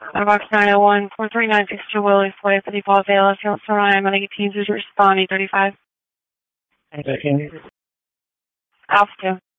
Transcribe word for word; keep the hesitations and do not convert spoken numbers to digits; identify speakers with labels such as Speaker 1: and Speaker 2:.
Speaker 1: Box nine oh one, four three nine six two Willis Way, City Falls, A L S, Hill, Soraya, I'm eighteen, to respond, eight thirty-five.
Speaker 2: eight thirteen.
Speaker 1: Alpha two.